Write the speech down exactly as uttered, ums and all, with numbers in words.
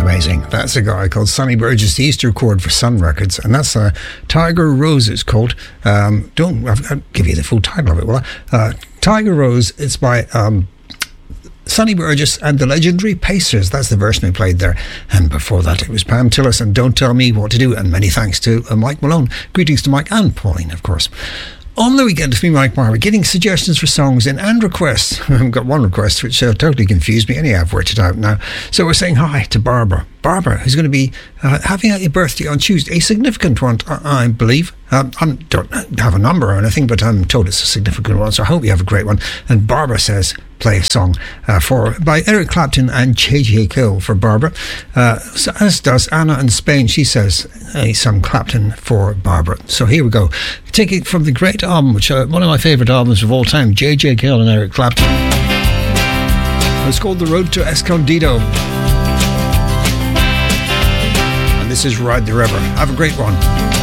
amazing. That's a guy called Sonny Burgess, the Easter chord for Sun Records, and that's uh, Tiger Rose it's called. Um, don't, I'll, I'll give you the full title of it, will I? Uh, Tiger Rose, it's by um, Sonny Burgess and the Legendary Pacers. That's the version we played there. And before that, it was Pam Tillis and Don't Tell Me What to Do. And many thanks to uh, Mike Malone. Greetings to Mike and Pauline, of course. On the weekend, it's me, Mike Marr, getting suggestions for songs in and requests. I've got one request which uh, totally confused me. Anyhow, I've worked it out now. So we're saying hi to Barbara. Barbara, who's going to be uh, having a birthday on Tuesday, a significant one, I, I believe. Um, I don't have a number or anything, but I'm told it's a significant one, so I hope you have a great one. And Barbara says, play a song uh, for by Eric Clapton and J J Cole for Barbara. Uh, so as does Anna in Spain. She says uh, some Clapton for Barbara. So here we go. Take it from the great album, which uh, one of my favourite albums of all time, J J Cole and Eric Clapton. It's called The Road to Escondido. And this is Ride the River. Have a great one.